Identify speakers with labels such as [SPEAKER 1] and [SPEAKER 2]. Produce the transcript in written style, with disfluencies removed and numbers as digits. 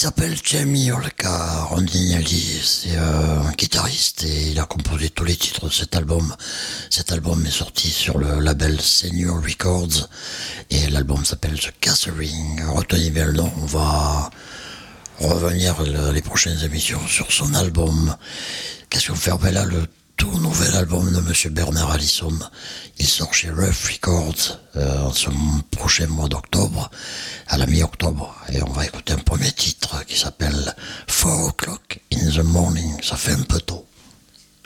[SPEAKER 1] s'appelle Jamie Olka Rondinelli, c'est un guitariste et il a composé tous les titres de cet album. Cet album est sorti sur le label Senior Records et l'album s'appelle The Gathering. Retenez bien le nom, on va revenir les prochaines émissions sur son album. Qu'est-ce qu'on fait? Ben là, le tout nouvel album de Monsieur Bernard Allison. Il sort chez Rough Records en ce prochain mois d'octobre, à la mi-octobre. Et on va écouter un premier titre qui s'appelle 4 o'clock in the morning. Ça fait un peu tôt.